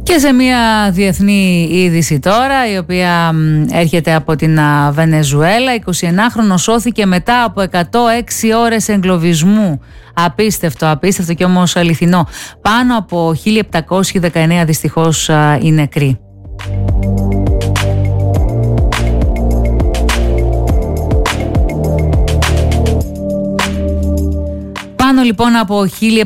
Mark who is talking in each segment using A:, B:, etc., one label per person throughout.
A: Και σε μια διεθνή είδηση τώρα, η οποία έρχεται από την Βενεζουέλα, 29χρονος σώθηκε μετά από 106 ώρες εγκλωβισμού. Απίστευτο και όμως αληθινό. Πάνω από 1719 δυστυχώς οι νεκροί. Πάνω λοιπόν από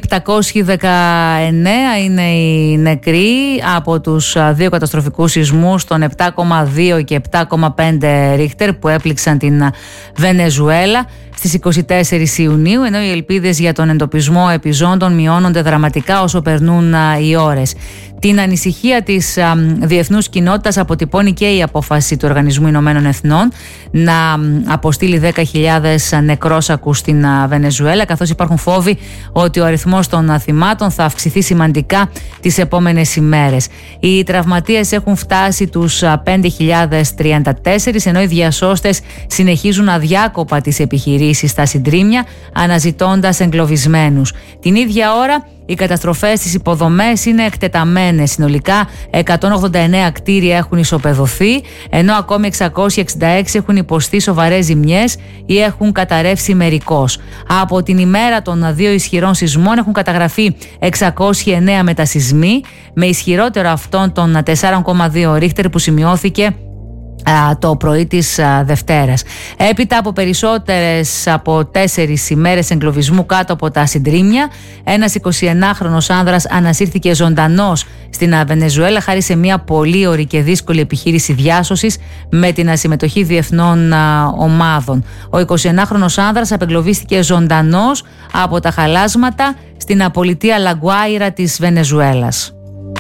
A: 1719 είναι οι νεκροί από τους δύο καταστροφικούς σεισμούς των 7,2 και 7,5 Ρίχτερ που έπληξαν την Βενεζουέλα στις 24 Ιουνίου, ενώ οι ελπίδες για τον εντοπισμό επιζώντων μειώνονται δραματικά όσο περνούν οι ώρες. Την ανησυχία της διεθνούς κοινότητας αποτυπώνει και η απόφαση του Οργανισμού Ηνωμένων Εθνών να αποστείλει 10.000 νεκρόσακους στην Βενεζουέλα, καθώς υπάρχουν φόβοι ότι ο αριθμός των θυμάτων θα αυξηθεί σημαντικά τις επόμενες ημέρες. Οι τραυματίες έχουν φτάσει τους 5.034, ενώ οι διασώστες συνεχίζουν αδιάκοπα τις επιχειρήσεις στα συντρίμμια, αναζητώντας εγκλωβισμένους. Την ίδια ώρα, οι καταστροφές στις υποδομές είναι εκτεταμένες. Συνολικά 189 κτίρια έχουν ισοπεδωθεί, ενώ ακόμη 666 έχουν υποστεί σοβαρές ζημιές ή έχουν καταρρεύσει μερικώς. Από την ημέρα των δύο ισχυρών σεισμών έχουν καταγραφεί 609 μετασεισμοί, με ισχυρότερο αυτόν των 4,2 Ρίχτερ που σημειώθηκε το πρωί της Δευτέρας. Έπειτα από περισσότερες από 4 ημέρες εγκλωβισμού κάτω από τα συντρίμμια, ένας 29χρονος άνδρας ανασύρθηκε ζωντανός στην Βενεζουέλα χάρη σε μια πολύ ωρή και δύσκολη επιχείρηση διάσωσης με την συμμετοχή διεθνών ομάδων. Ο 29χρονος άνδρας απεγκλωβίστηκε ζωντανός από τα χαλάσματα στην πολιτεία Λαγκουάιρα της Βενεζουέλας.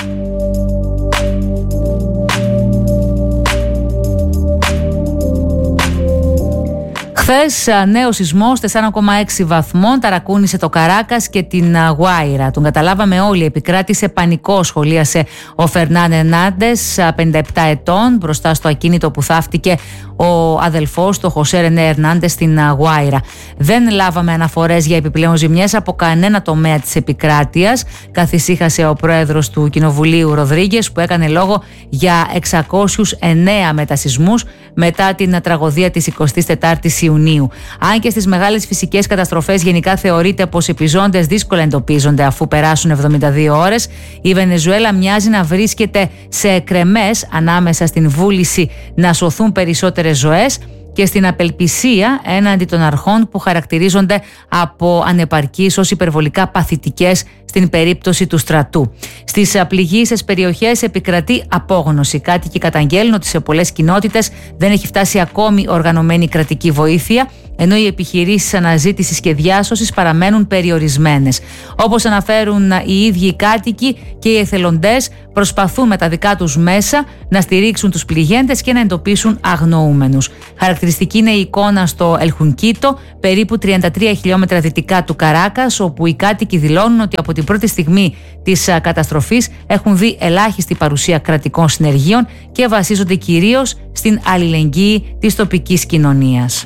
A: Χθες νέος σεισμός 4,6 βαθμών ταρακούνησε το Καράκας και την Γουάιρα. Τον καταλάβαμε όλοι, επικράτησε πανικό, σχολίασε ο Φερνάν Ερνάντες, 57 ετών, μπροστά στο ακίνητο που θαύτηκε ο αδελφός του, Χωσέ Ρενέ Ερνάντες, στην Γουάιρα. Δεν λάβαμε αναφορές για επιπλέον ζημιές από κανένα τομέα της επικράτειας, καθησύχασε ο πρόεδρος του Κοινοβουλίου Ροδρίγκες, που έκανε λόγο για 609 μετασεισμούς μετά την τραγωδία της 24ης Ιουνίου. Αν και στις μεγάλες φυσικές καταστροφές γενικά θεωρείται πως επιζώντες δύσκολα εντοπίζονται αφού περάσουν 72 ώρες, η Βενεζουέλα μοιάζει να βρίσκεται σε εκρεμές ανάμεσα στην βούληση να σωθούν περισσότερες ζωές και στην απελπισία έναντι των αρχών που χαρακτηρίζονται από ανεπαρκείς ως υπερβολικά παθητικές στην περίπτωση του στρατού. Στις πληγείσες περιοχές επικρατεί απόγνωση. Κάτοικοι καταγγέλνουν ότι σε πολλές κοινότητες δεν έχει φτάσει ακόμη οργανωμένη κρατική βοήθεια, ενώ οι επιχειρήσεις αναζήτησης και διάσωσης παραμένουν περιορισμένες. Όπως αναφέρουν οι ίδιοι οι κάτοικοι, και οι εθελοντές προσπαθούν με τα δικά τους μέσα να στηρίξουν τους πληγέντες και να εντοπίσουν αγνοούμενους. Χαρακτηριστική είναι η εικόνα στο Ελχουνκίτο, περίπου 33 χιλιόμετρα δυτικά του Καράκας, όπου οι κάτοικοι δηλώνουν ότι από την πρώτη στιγμή της καταστροφής έχουν δει ελάχιστη παρουσία κρατικών συνεργείων και βασίζονται κυρίως στην αλληλεγγύη της τοπικής κοινωνίας.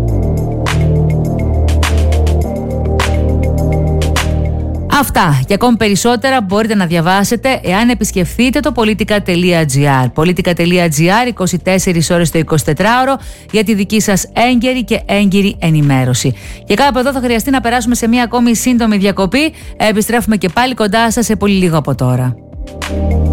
A: Αυτά και ακόμη περισσότερα μπορείτε να διαβάσετε εάν επισκεφθείτε το politica.gr. Politica.gr, 24 ώρες το 24ωρο για τη δική σας έγκαιρη και έγκυρη ενημέρωση. Και κάπου εδώ θα χρειαστεί να περάσουμε σε μια ακόμη σύντομη διακοπή. Επιστρέφουμε και πάλι κοντά σας σε πολύ λίγο από τώρα.